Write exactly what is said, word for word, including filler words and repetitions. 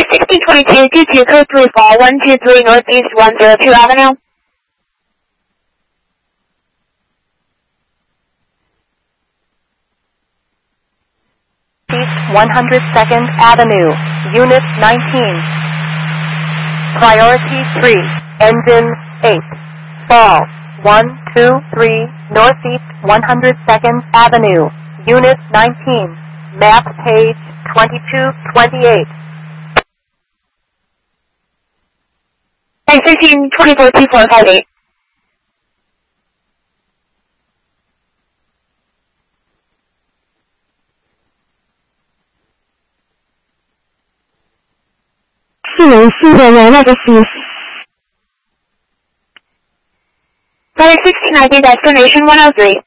sixteen twenty-two, two two code three fall, one two three Northeast one oh two Avenue. East one hundred second Avenue, Unit nineteen. Priority three, Engine eight. Fall, one two three Northeast one hundred second Avenue, Unit nineteen. Map page twenty-two twenty-eight. sixteen twenty-four, two four five eight. 四维四的人类的死。 Flight sixteen I D destination one oh three.